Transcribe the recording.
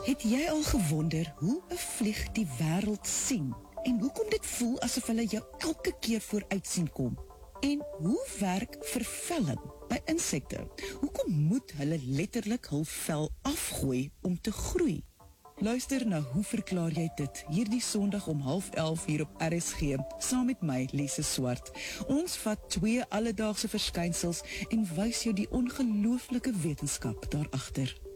Het jy al gewonder hoe 'n vlieg die wêreld sien? En hoekom dit voel asof hulle jou elke keer vooruit sien kom? En hoe werk vervelling by insekte? Hoekom moet hulle letterlik hul vel afgooi om te groei? Luister na Hoe verklaar jy dit? Hierdie Sondag om 10:30 hier op RSG, saam met my, Lise Swart. Ons vat 2 alledaagse verskynsels en wys jou die ongelooflike wetenskap daarachter.